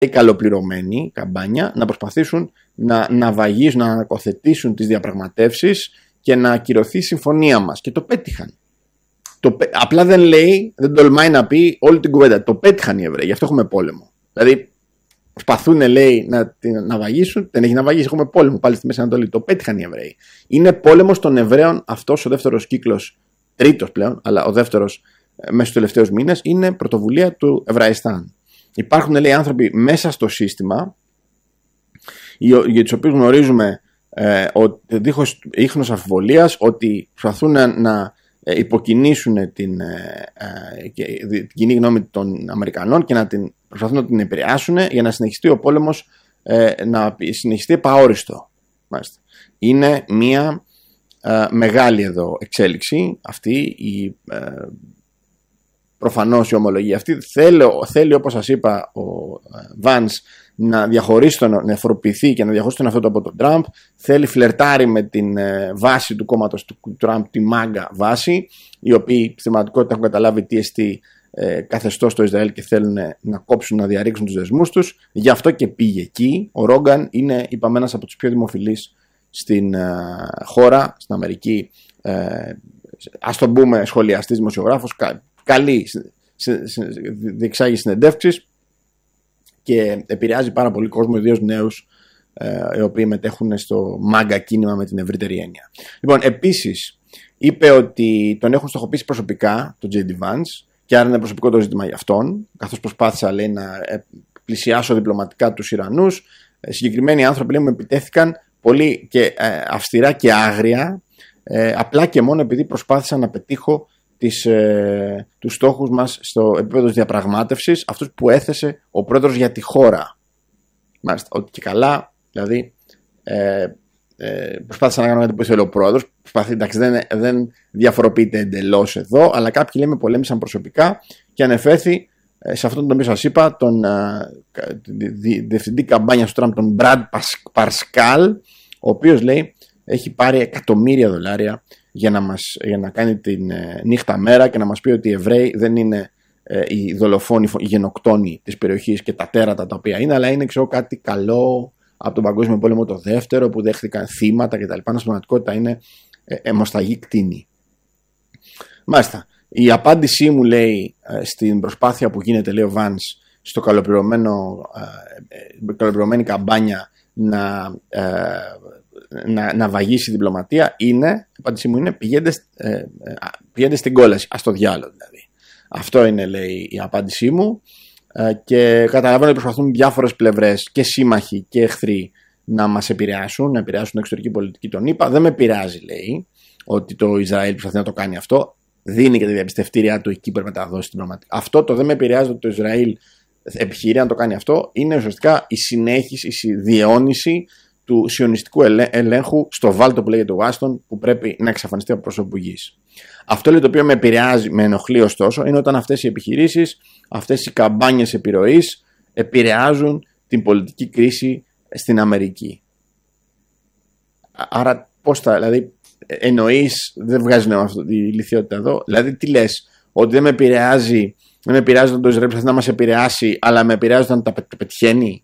καλοπληρωμένη καμπάνια να προσπαθήσουν να βαγίσουν, να ανακοθετήσουν τις διαπραγματεύσεις και να ακυρωθεί η συμφωνία μας. Και το πέτυχαν. Απλά δεν τολμάει να πει όλη την κουβέντα. Το πέτυχαν οι Εβραίοι, γι' αυτό έχουμε πόλεμο. Δηλαδή προσπαθούν, λέει, να βαγίσουν, δεν έχει να βαγίσει, έχουμε πόλεμο πάλι στη Μέση Ανατολή. Το πέτυχαν οι Εβραίοι. Είναι πόλεμος των Εβραίων αυτός ο δεύτερος κύκλος, τρίτος πλέον, αλλά ο δεύτερος μέσα στους τελευταίους μήνες, είναι πρωτοβουλία του Εβραϊστάν. Υπάρχουν, λέει, άνθρωποι μέσα στο σύστημα για τους οποίους γνωρίζουμε δίχως ίχνος αμφιβολίας ότι προσπαθούν να υποκινήσουν την κοινή γνώμη των Αμερικανών και προσπαθούν να την επηρεάσουν για να συνεχιστεί ο πόλεμος, να συνεχιστεί επαόριστο. Μάλιστα. Είναι μια μεγάλη εδώ εξέλιξη αυτή, προφανώς η ομολογία αυτή. Θέλει, όπως σας είπα, ο Vance να διαχωρίσει, να διαφοροποιηθεί και να διαχωρίσει τον εαυτό του από τον Τραμπ. Θέλει, φλερτάρει με την βάση του κόμματος του Τραμπ, τη MAGA βάση, οι οποίοι στην πραγματικότητα έχουν καταλάβει τι εστί καθεστώς στο Ισραήλ και θέλουν να κόψουν, να διαρρήξουν τους δεσμούς τους. Γι' αυτό και πήγε εκεί. Ο Ρόγκαν είναι, είπαμε, ένας από τους πιο δημοφιλείς στην χώρα, στην Αμερική, ας το πούμε σχολιαστής, δημοσιογράφος, καλή, διεξάγει συνεντεύξεις και επηρεάζει πάρα πολύ κόσμο, ιδίως νέους, οι οποίοι μετέχουν στο MAGA κίνημα με την ευρύτερη έννοια. Λοιπόν, επίσης είπε ότι τον έχουν στοχοποιήσει προσωπικά, τον J.D. Vance, και άρα είναι προσωπικό το ζήτημα για αυτόν, καθώς προσπάθησα, λέει, να πλησιάσω διπλωματικά τους Ιρανούς. Συγκεκριμένοι άνθρωποι, λέει, μου επιτέθηκαν πολύ και αυστηρά και άγρια, απλά και μόνο επειδή προσπάθησα να πετύχω τους στόχους μας στο επίπεδο της διαπραγμάτευσης, αυτούς που έθεσε ο πρόεδρος για τη χώρα. Μάλιστα, ότι και καλά, δηλαδή προσπάθησα να κάνω κάτι που ήθελε ο πρόεδρος. Εντάξει, δεν διαφοροποιείται εντελώς εδώ, αλλά κάποιοι, λέμε, πολέμησαν προσωπικά και ανεφέρθη σε αυτόν τον οποίο σας είπα, τον διευθυντή καμπάνια του Τραμπ, τον Brad Parscale, ο οποίος, λέει, έχει πάρει $εκατομμύρια για να κάνει την νύχτα μέρα και να μας πει ότι οι Εβραίοι δεν είναι οι δολοφόνοι, οι γενοκτόνοι της περιοχής και τα τέρατα τα οποία είναι, αλλά είναι, ξέρω, κάτι καλό από τον Παγκόσμιο Πόλεμο το δεύτερο που δέχτηκαν θύματα κτλ. Στην πραγματικότητα είναι αιμοσταγή κτίνη. Μάλιστα. Η απάντησή μου, λέει, στην προσπάθεια που γίνεται, λέει ο Vance, στο καλοπληρωμένη καμπάνια να βαγίσει η διπλωματία είναι, η απάντησή μου είναι πηγαίνετε στην κόλαση, ας το διάλογο δηλαδή. Αυτό είναι, λέει, η απάντησή μου, και καταλαβαίνω ότι προσπαθούν διάφορες πλευρές και σύμμαχοι και εχθροί να μας επηρεάσουν, να επηρεάσουν την εξωτερική πολιτική των ΗΠΑ. Δεν με επηρεάζει, λέει, ότι το Ισραήλ προσπαθεί να το κάνει αυτό. Δίνει και τη διαπιστευτήριά του εκεί που μεταδώσει την πραγματική. Αυτό το δεν με επηρεάζει ότι το Ισραήλ επιχειρεί να το κάνει αυτό. Είναι ουσιαστικά η συνέχιση, η διαιώνιση του σιωνιστικού ελέγχου στο βάλτο που λέγεται Ουάστον, που πρέπει να εξαφανιστεί από πρόσωπο γης. Αυτό, λέει, το οποίο με επηρεάζει, με ενοχλεί ωστόσο, είναι όταν αυτές οι επιχειρήσεις, αυτές οι καμπάνιες επιρροής επηρεάζουν την πολιτική κρίση στην Αμερική. Άρα πώς δηλαδή εννοείς, δεν βγάζει νόημα αυτή η ηλιθιότητα εδώ, δηλαδή τι λες, ότι δεν με επηρεάζει όταν το Ισραήλ προσπαθεί να μας επηρεάσει, αλλά με επηρεάζει όταν τα πετυχαίνει?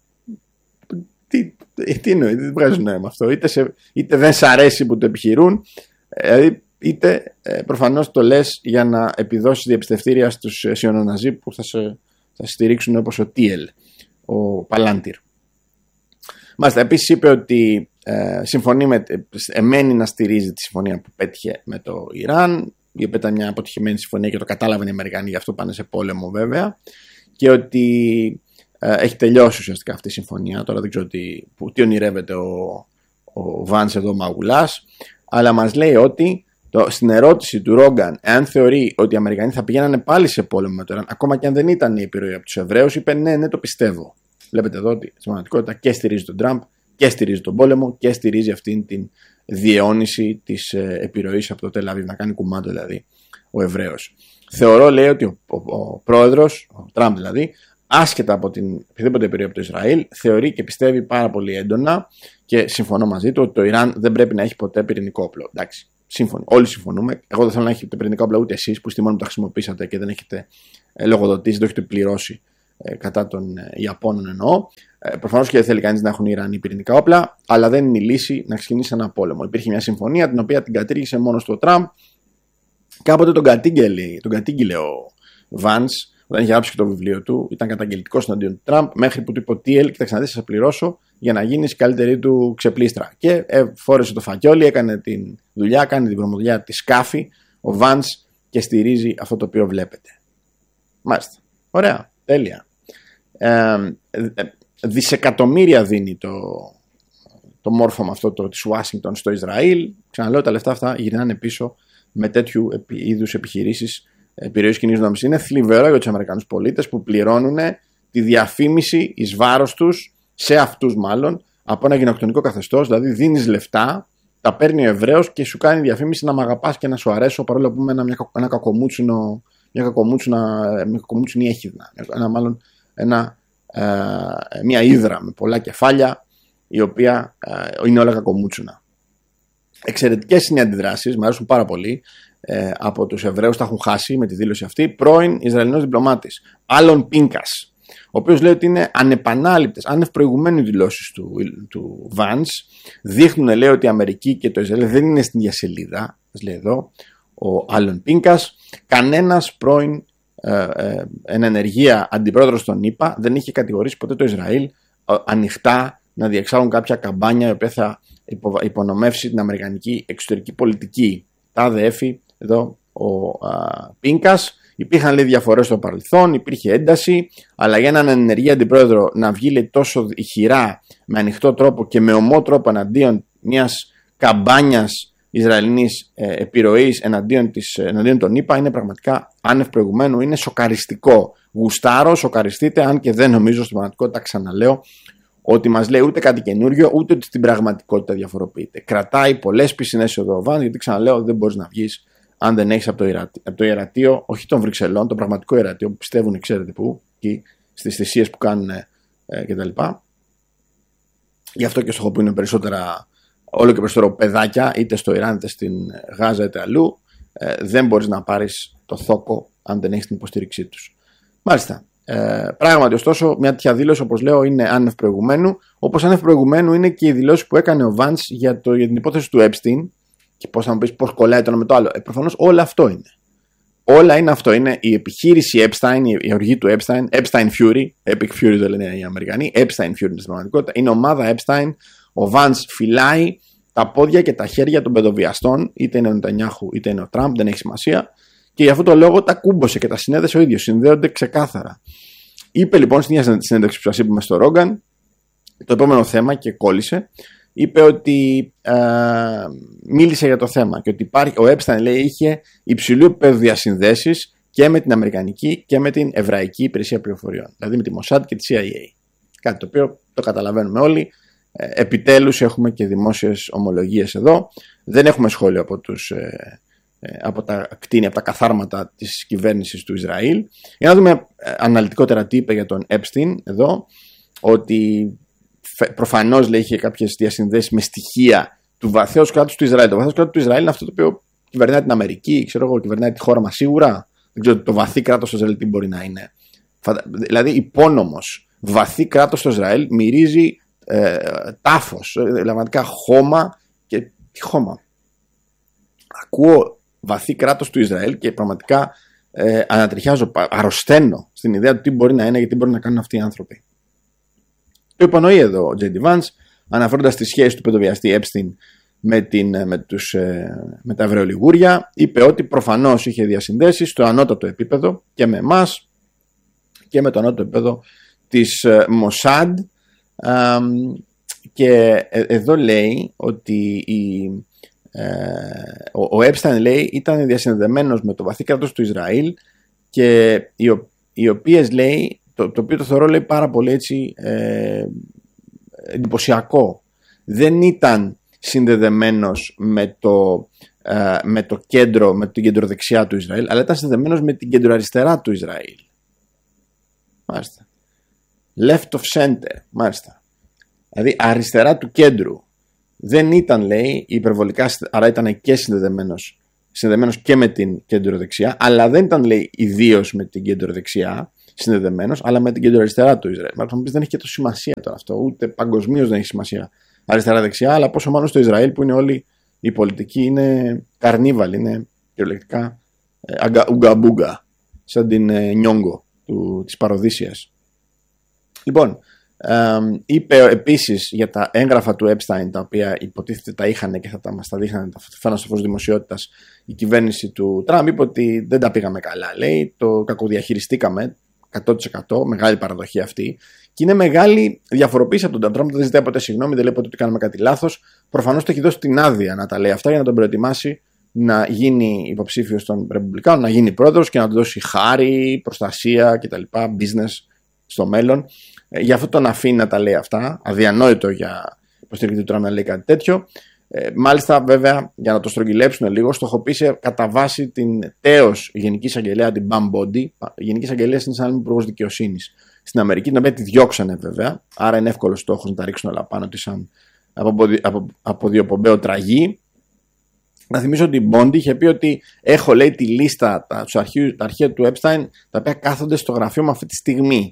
Τι εννοεί, δεν βγάζει νόημα αυτό. Είτε δεν σ' αρέσει που το επιχειρούν, είτε προφανώς το λες για να επιδώσεις διαπιστευτήρια στους σιωνοναζί που θα στηρίξουν, όπως ο Τίελ, ο Παλάντιρ. Μάλιστα, επίσης είπε ότι εμένει να στηρίζει τη συμφωνία που πέτυχε με το Ιράν, η οποία ήταν μια αποτυχημένη συμφωνία και το κατάλαβαν οι Αμερικανοί, γι' αυτό πάνε σε πόλεμο βέβαια, και έχει τελειώσει ουσιαστικά αυτή η συμφωνία. Τώρα δεν ξέρω τι ονειρεύεται ο Vance εδώ, ο Μαγουλάς, αλλά μας λέει ότι στην ερώτηση του Ρόγκαν, εάν θεωρεί ότι οι Αμερικανοί θα πηγαίνανε πάλι σε πόλεμο με το Ιράν, ακόμα και αν δεν ήταν η επιρροή από τους Εβραίους, είπε ναι, το πιστεύω. Βλέπετε εδώ ότι στην πραγματικότητα και στηρίζει τον Τραμπ και στηρίζει τον πόλεμο και στηρίζει αυτήν την διαιώνιση της επιρροής από το Τελ Αβίβ, να κάνει κουμάντο δηλαδή ο Εβραίος. Θεωρώ, λέει, ότι ο πρόεδρος, ο Τραμπ δηλαδή, άσχετα από την οποιαδήποτε επιρροή από το Ισραήλ, θεωρεί και πιστεύει πάρα πολύ έντονα, και συμφωνώ μαζί του, ότι το Ιράν δεν πρέπει να έχει ποτέ πυρηνικό όπλο. Εντάξει, σύμφωνοι, όλοι συμφωνούμε. Εγώ δεν θέλω να έχετε πυρηνικά όπλα ούτε εσείς που στη μόνη που τα χρησιμοποίησατε και δεν έχετε λογοδοτήσει, δεν το έχετε πληρώσει κατά των Ιαπώνων εννοώ. Προφανώς και δεν θέλει κανείς να έχουν οι Ιρανοί πυρηνικά όπλα, αλλά δεν είναι η λύση να ξεκινήσει ένα πόλεμο. Υπήρχε μια συμφωνία την οποία την κατήργησε μόνο στο Τραμπ. Κάποτε τον κατήγγειλε ο Vance, όταν είχε γράψει και το βιβλίο του, ήταν καταγγελτικός εναντίον του Τραμπ, μέχρι που του είπε ότι κοίταξε να δεις, θα πληρώσω για να γίνεις η καλύτερη του ξεπλήστρα. Και φόρεσε το φακιόλι, έκανε τη δουλειά, κάνει την βρωμοδουλειά τη σκάφη, ο Vance, και στηρίζει αυτό το οποίο βλέπετε. Μάλιστα. Ωραία. Τέλεια. Δισεκατομμύρια δίνει το μόρφωμα αυτό της Ουάσιγκτον στο Ισραήλ. Ξαναλέω, τα λεφτά αυτά γυρνάνε πίσω με τέτοιου είδους επιχειρήσεις επιρροής κοινής γνώμης. Είναι θλιβερό για τους Αμερικανούς πολίτες που πληρώνουν τη διαφήμιση εις βάρος τους, σε αυτούς μάλλον, από ένα γενοκτονικό καθεστώς. Δηλαδή δίνεις λεφτά, τα παίρνει ο Εβραίος και σου κάνει διαφήμιση να μ' αγαπάς και να σου αρέσω, παρόλο που είμαι ένα κακομούτσουνη έχιδνα. Μια ύδρα με πολλά κεφάλια, η οποία είναι όλα κακομούτσουνα. Εξαιρετικές είναι οι αντιδράσεις, μου αρέσουν πάρα πολύ, από τους Εβραίους, τα έχουν χάσει με τη δήλωση αυτή. Πρώην Ισραηλινός διπλωμάτης, Άλον Πίνκας, ο οποίος λέει ότι είναι ανεπανάληπτες, άνευ προηγουμένου δηλώσεις του Vance. Δείχνουν, λέει, ότι η Αμερική και το Ισραήλ δεν είναι στην ίδια σελίδα. Λέει εδώ ο Άλον Πίνκας. Κανένας πρώην εν ενεργεία αντιπρόεδρος των ΗΠΑ δεν είχε κατηγορήσει ποτέ το Ισραήλ ανοιχτά να διεξάγουν κάποια καμπάνια η οποία θα υπονομεύσει την αμερικανική εξωτερική πολιτική. Τα αδέφη εδώ ο Πίνκας. Υπήρχαν, λέει, διαφορές στο παρελθόν, υπήρχε ένταση, αλλά για έναν ενεργή αντιπρόεδρο να βγει, λέει, τόσο ηχηρά, με ανοιχτό τρόπο και με ομό τρόπο εναντίον μιας καμπάνιας Ισραηλινής επιρροής εναντίον των ΗΠΑ, είναι πραγματικά άνευ προηγουμένου, είναι σοκαριστικό. Γουστάρω, σοκαριστείτε, αν και δεν νομίζω στην πραγματικότητα, ξαναλέω, ότι μας λέει ούτε κάτι καινούριο, ούτε ότι στην πραγματικότητα διαφοροποιείται. Κρατάει πολλές πισινές εδώ ο Vance, γιατί ξαναλέω, δεν μπορείς να βγεις αν δεν έχεις από το ιερατείο, όχι των Βρυξελών, το πραγματικό ιερατείο που πιστεύουν, ξέρετε πού, εκεί στις θυσίες που κάνουν κτλ. Γι' αυτό και στοχοποιούν περισσότερα, όλο και περισσότερο παιδάκια, είτε στο Ιράν, είτε στην Γάζα, είτε αλλού. Δεν μπορείς να πάρεις το θόκο αν δεν έχεις την υποστήριξή τους. Μάλιστα. Πράγματι, ωστόσο, μια τέτοια δήλωση, όπως λέω, είναι άνευ προηγουμένου. Όπως άνευ προηγουμένου είναι και η δηλώση που έκανε ο Vance για την υπόθεση του Epstein. Και πώς θα μου πεις, πώς κολλάει το ένα με το άλλο. Προφανώς όλο αυτό είναι. Όλα είναι αυτό. Είναι η επιχείρηση Epstein, η οργή του Epstein Fury. Epic Fury το λένε οι Αμερικανοί. Epstein Fury είναι στην πραγματικότητα. Είναι ομάδα Epstein. Ο Vance φυλάει τα πόδια και τα χέρια των παιδοβιαστών. Είτε είναι ο Νετανιάχου είτε είναι ο Τραμπ, δεν έχει σημασία. Και γι' αυτό το λόγο τα κούμπωσε και τα συνέδεσε ο ίδιος. Συνδέονται ξεκάθαρα. Είπε λοιπόν στην συνέντευξη που σας είπαμε στο Ρόγκαν το επόμενο θέμα και κόλλησε. Είπε ότι μίλησε για το θέμα και ότι ο Epstein, λέει, είχε υψηλού επίπεδου διασυνδέσεις και με την Αμερικανική και με την Εβραϊκή Υπηρεσία Πληροφοριών, δηλαδή με τη Mossad και τη CIA. Κάτι το οποίο το καταλαβαίνουμε όλοι. Επιτέλους έχουμε και δημόσιες ομολογίες εδώ. Δεν έχουμε σχόλιο από τα κτίνια, από τα καθάρματα της κυβέρνησης του Ισραήλ. Για να δούμε αναλυτικότερα τι είπε για τον Epstein εδώ, ότι προφανώς, λέει, είχε κάποιες διασυνδέσεις με στοιχεία του βαθέως κράτους του Ισραήλ. Το βαθέως κράτος του Ισραήλ είναι αυτό το οποίο κυβερνάει την Αμερική, ξέρω εγώ, κυβερνάει τη χώρα μας σίγουρα. Δεν ξέρω το βαθύ κράτος του Ισραήλ τι μπορεί να είναι. Δηλαδή υπόνομος βαθύ κράτος του Ισραήλ μυρίζει τάφος, πραγματικά χώμα. Και τι χώμα. Ακούω βαθύ κράτος του Ισραήλ και πραγματικά ανατριχιάζω, αρρωσταίνω στην ιδέα του τι μπορεί να είναι και τι μπορεί να κάνουν αυτοί οι άνθρωποι. Το υπονοεί εδώ ο J.D. Vance, αναφέροντας τη σχέση του παιδοβιαστή Epstein με τα Εβραιολιγούρια. Είπε ότι προφανώς είχε διασυνδέσεις στο ανώτατο επίπεδο και με εμάς και με το ανώτατο επίπεδο της Mossad. Και εδώ λέει ότι ο Epstein, λέει, ήταν διασυνδεμένος με το βαθύ κράτος του Ισραήλ και οι οποίες, λέει, το οποίο το θεωρώ, λέει, πάρα πολύ έτσι εντυπωσιακό. Δεν ήταν συνδεδεμένος με το κέντρο, με την κεντροδεξιά του Ισραήλ, αλλά ήταν συνδεδεμένος με την κεντροαριστερά του Ισραήλ. Μάλιστα. Left of center. Μάλιστα. Δηλαδή αριστερά του κέντρου. Δεν ήταν, λέει, υπερβολικά, άρα ήταν και συνδεδεμένος και με την κεντροδεξιά, αλλά δεν ήταν, λέει, ιδίως με την κεντροδεξιά. συνδεδεμένος, αλλά με την κεντροαριστερά του Ισραήλ. Μα θα μου πεις, δεν έχει και τόσο σημασία τώρα αυτό, ούτε παγκοσμίως δεν έχει σημασία αριστερά-δεξιά, αλλά πόσο μάλλον στο Ισραήλ που είναι όλοι οι πολιτικοί είναι καρνίβαλοι, είναι κυριολεκτικά ουγκα-μπουγκα, σαν την Νιόγκο της παροδίσιας. Λοιπόν, είπε επίσης για τα έγγραφα του Epstein, τα οποία υποτίθεται τα είχαν και θα μας τα δείχνανε, τα φέρναν στο φως δημοσιότητας η κυβέρνηση του Τραμπ. Είπε ότι δεν τα πήγαμε καλά, λέει, το κακοδιαχειριστήκαμε 100%, μεγάλη παραδοχή αυτή. Και είναι μεγάλη διαφοροποίηση από τον Τραμπ. Δεν ζητάει ποτέ συγγνώμη, δεν λέει ποτέ ότι κάναμε κάτι λάθος. Προφανώς το έχει δώσει την άδεια να τα λέει αυτά για να τον προετοιμάσει να γίνει υποψήφιος των Ρεπουμπλικάνων, να γίνει πρόεδρος και να του δώσει χάρη, προστασία κτλ. Business στο μέλλον. Γι' αυτό τον αφήνει να τα λέει αυτά. Αδιανόητο για υποστηρικτή του Τραμπ να λέει κάτι τέτοιο. Μάλιστα, βέβαια, για να το στρογγυλέψουν λίγο, στοχοποίησε κατά βάση την τέως Γενική Εισαγγελέα, την Pam Bondi. Η Γενική Εισαγγελέα είναι σαν υπουργός δικαιοσύνης στην Αμερική, την οποία τη διώξανε βέβαια. Άρα είναι εύκολο στόχος να τα ρίξουν όλα πάνω τη σαν αποδιοπομπαίο τραγί. Να θυμίσω ότι η Bondi είχε πει ότι έχω, λέει, τη λίστα, τα αρχεία του Epstein, τα οποία κάθονται στο γραφείο μου αυτή τη στιγμή.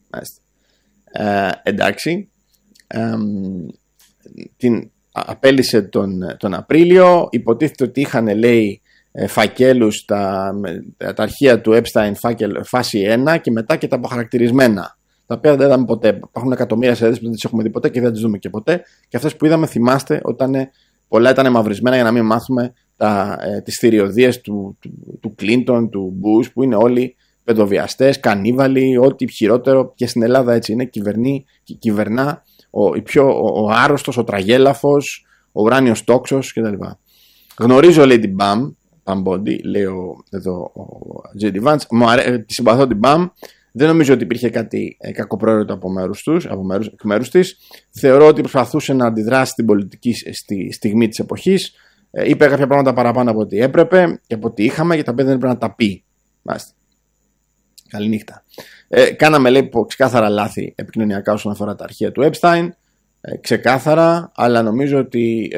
Εντάξει. Την απέλυσε τον Απρίλιο. Υποτίθεται ότι είχαν, λέει, φακέλους τα αρχεία του Epstein φάση 1 και μετά και τα αποχαρακτηρισμένα, τα οποία δεν είδαμε ποτέ. Υπάρχουν εκατομμύρια σελίδες που δεν τις έχουμε δει ποτέ και δεν τις δούμε και ποτέ. Και αυτές που είδαμε, θυμάστε, όταν πολλά ήταν μαυρισμένα για να μην μάθουμε τις θηριωδίες του Κλίντον, του Μπούς, που είναι όλοι παιδοβιαστές, κανίβαλοι, ό,τι χειρότερο. Και στην Ελλάδα έτσι είναι, κυβερνά ο άρρωστος, ο τραγέλαφος, ο ουράνιος τόξος κτλ. Γνωρίζω, λέει, την Pam Bondi, λέει εδώ ο J.D. Vance, τη συμπαθώ την Pam. Δεν νομίζω ότι υπήρχε κάτι κακοπρόαιρετο εκ μέρους της. Θεωρώ ότι προσπαθούσε να αντιδράσει στην πολιτική στη στιγμή της εποχής. Είπε κάποια πράγματα παραπάνω από ό,τι έπρεπε και από ό,τι είχαμε και τα οποία δεν έπρεπε να τα πει. Μάλιστα. Καληνύχτα. Κάναμε, λέει, ξεκάθαρα λάθη επικοινωνιακά όσον αφορά τα αρχεία του Epstein. Ξεκάθαρα, αλλά νομίζω ότι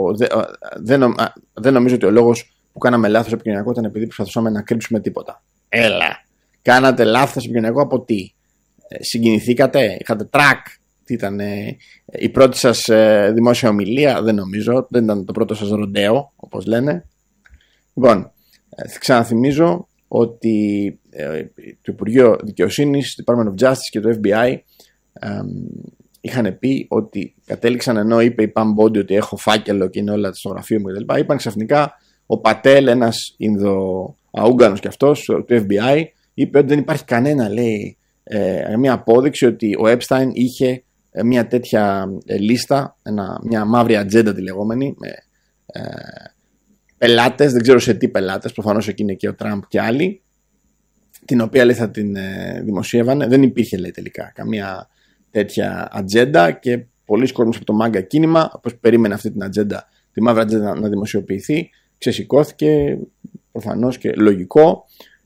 δεν νομίζω ότι ο λόγος που κάναμε λάθος επικοινωνιακό ήταν επειδή προσπαθούσαμε να κρύψουμε τίποτα. Έλα. Κάνατε λάθος επικοινωνιακό από τι? Συγκινηθήκατε? Είχατε τρακ? Τι ήταν η πρώτη σας δημόσια ομιλία? Δεν νομίζω. Δεν ήταν το πρώτο σας ροντέο, όπως λένε. Λοιπόν, ξαναθυμίζω ότι το Υπουργείο Δικαιοσύνης, το Department of Justice και το FBI είχαν πει ότι κατέληξαν, ενώ είπε η Pam Bondi ότι έχω φάκελο και είναι όλα στο γραφείο μου κτλ. Είπαν ξαφνικά ο Πατέλ, ένας Ινδοαούγκανος κι αυτός του FBI, είπε ότι δεν υπάρχει κανένα, λέει, μια απόδειξη ότι ο Epstein είχε μια τέτοια λίστα, μια μαύρη ατζέντα τη λεγόμενη, με πελάτες, δεν ξέρω σε τι πελάτες, προφανώς εκεί είναι και ο Τραμπ και άλλοι, την οποία, λέει, θα την δημοσίευανε. Δεν υπήρχε, λέει, τελικά καμία τέτοια ατζέντα και πολλοί κόσμος από το μάγκα κίνημα, όπως περίμενε αυτή την ατζέντα, τη μαύρη ατζέντα να δημοσιοποιηθεί, ξεσηκώθηκε, προφανώς και λογικό,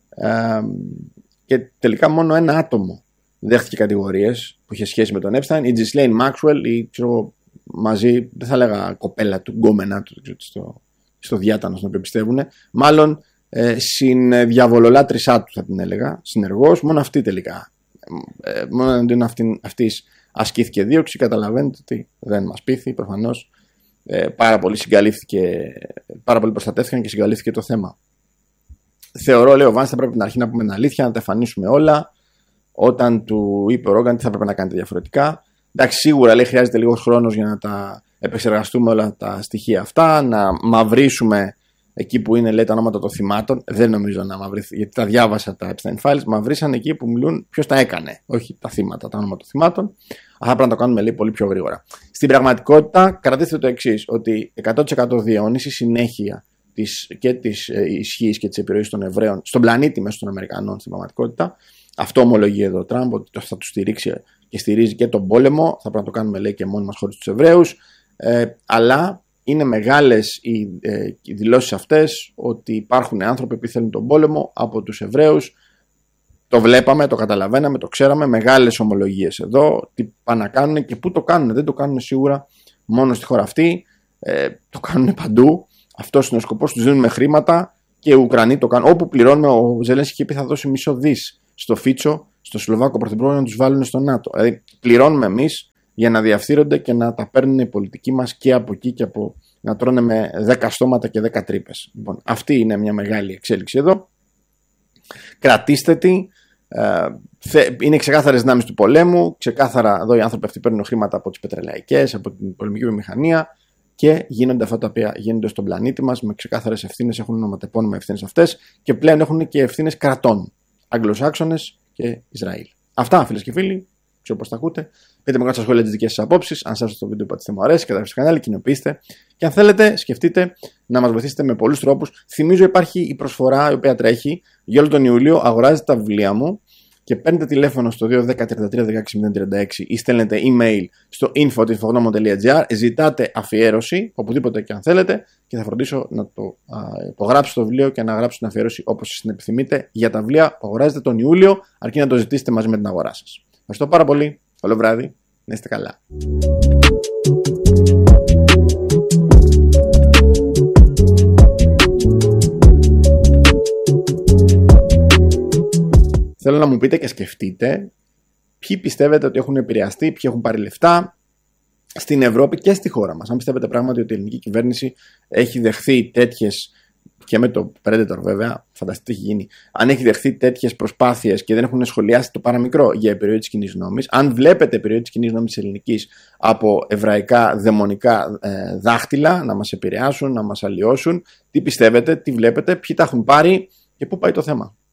και τελικά μόνο ένα άτομο δέχτηκε κατηγορίες που είχε σχέση με τον Epstein, η Ghislaine Maxwell, ή ξέρω, μαζί, δεν θα λέγα κοπέλα του, γκόμενα του, στο διάτανο στον οποίο πιστεύουν, μάλλον συνδιαβολολάτρησά του θα την έλεγα, συνεργός, μόνο αυτή τελικά. Μόνο αντίον αυτής ασκήθηκε δίωξη. Καταλαβαίνετε ότι δεν μας πείθει, προφανώς. Πάρα πολύ προστατεύτηκαν και συγκαλύφθηκε το θέμα. Θεωρώ, λέει ο Βάνς, θα πρέπει στην αρχή να πούμε την αλήθεια, να τα εμφανίσουμε όλα. Όταν του είπε ο Ρόγκαν τι θα πρέπει να κάνετε διαφορετικά. Εντάξει, σίγουρα, λέει, χρειάζεται λίγος χρόνος για να τα επεξεργαστούμε όλα τα στοιχεία αυτά, να μαυρίσουμε εκεί που είναι, λέει, τα ονόματα των θυμάτων. Δεν νομίζω να μαυρίσει, γιατί τα διάβασα τα Epstein Files. Μαυρίσαν εκεί που μιλούν ποιος τα έκανε, όχι τα θύματα, τα ονόματα των θυμάτων. Αυτά πρέπει να το κάνουμε, λέει, πολύ πιο γρήγορα. Στην πραγματικότητα, κρατήστε το εξής, ότι 100% διαιώνιση συνέχεια και της ισχύς και της επιρροής των Εβραίων στον πλανήτη μέσω των Αμερικανών στην πραγματικότητα. Αυτό ομολογεί εδώ ο Τραμπ, ότι θα του στηρίξει και στηρίζει και τον πόλεμο. Θα πρέπει να το κάνουμε, λέει, και μόνοι μας χωρίς τους Εβραίους. Αλλά είναι μεγάλες οι δηλώσεις αυτές ότι υπάρχουν άνθρωποι που θέλουν τον πόλεμο από τους Εβραίους. Το βλέπαμε, το καταλαβαίναμε, το ξέραμε. Μεγάλες ομολογίες εδώ. Τι πάνε να κάνουν και πού το κάνουν. Δεν το κάνουν σίγουρα μόνο στη χώρα αυτή. Το κάνουν παντού. Αυτός είναι ο σκοπός. Τους δίνουμε χρήματα και οι Ουκρανοί το κάνουν. Όπου πληρώνουμε, ο Ζελένσκι είπε θα δώσει $500 δισεκατομμύρια στο Φίτσο, στο Σλοβάκο Πρωθυπουργό, να τους βάλουν στο ΝΑΤΟ. Δηλαδή, πληρώνουμε εμείς για να διαφθείρονται και να τα παίρνουν οι πολιτικοί μας και από εκεί και από να τρώνε με 10 στόματα και 10 τρύπες. Λοιπόν, αυτή είναι μια μεγάλη εξέλιξη εδώ. Κρατήστε τη. Είναι ξεκάθαρες δυνάμεις του πολέμου. Ξεκάθαρα εδώ οι άνθρωποι αυτοί παίρνουν χρήματα από τις πετρελαϊκές, από την πολεμική βιομηχανία και γίνονται αυτά τα οποία γίνονται στον πλανήτη μας με ξεκάθαρες ευθύνες. Έχουν ονοματεπώνυμα ευθύνες αυτές και πλέον έχουν και ευθύνες κρατών. Αγγλοσάξονες και Ισραήλ. Αυτά, φίλες και φίλοι. Όπως τα ακούτε, πείτε με κάτω στα σχόλια τις δικές σας απόψεις. Αν σας το βίντεο πατήστε μου αρέσει, κατεβάστε στο κανάλι, κοινοποιήστε. Και αν θέλετε, σκεφτείτε να μας βοηθήσετε με πολλούς τρόπους. Θυμίζω υπάρχει η προσφορά η οποία τρέχει για όλο τον Ιούλιο. Αγοράζετε τα βιβλία μου και παίρνετε τηλέφωνο στο 210-33-16-036 ή στέλνετε email στο info.infognomo.gr. Ζητάτε αφιέρωση, οπουδήποτε και αν θέλετε, και θα φροντίσω να το υπογράψω το βιβλίο και να γράψω την αφιέρωση όπως την επιθυμείτε για τα βιβλία που αγοράζετε τον Ιούλιο, αρκεί να το ζητήσετε μαζί με την αγορά σας. Ευχαριστώ πάρα πολύ. Καλό βράδυ. Να είστε καλά. Θέλω να μου πείτε και σκεφτείτε ποιοι πιστεύετε ότι έχουν επηρεαστεί, ποιοι έχουν πάρει λεφτά στην Ευρώπη και στη χώρα μας. Αν πιστεύετε πράγματι ότι η ελληνική κυβέρνηση έχει δεχθεί τέτοιες, και με το Predator βέβαια, φανταστείτε τι έχει γίνει, αν έχει δεχθεί τέτοιες προσπάθειες και δεν έχουν σχολιάσει το παραμικρό για επιρροή της κοινής γνώμης, αν βλέπετε επιρροή της κοινής νόμης της ελληνικής από εβραϊκά δαιμονικά δάχτυλα να μας επηρεάσουν, να μας αλλοιώσουν, τι πιστεύετε, τι βλέπετε, ποιοι τα έχουν πάρει και πού πάει το θέμα.